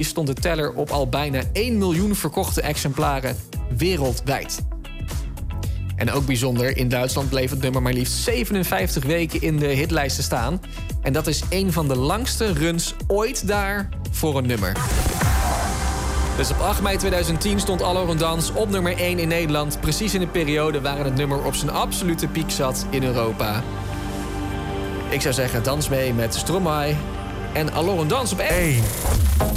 stond de teller op al bijna 1 miljoen verkochte exemplaren wereldwijd. En ook bijzonder, in Duitsland bleef het nummer maar liefst 57 weken in de hitlijsten staan. En dat is een van de langste runs ooit daar voor een nummer. Dus op 8 mei 2010 stond Alors een dans op nummer 1 in Nederland. Precies in de periode waarin het nummer op zijn absolute piek zat in Europa. Ik zou zeggen, dans mee met Stromae en Alors een dans op 1.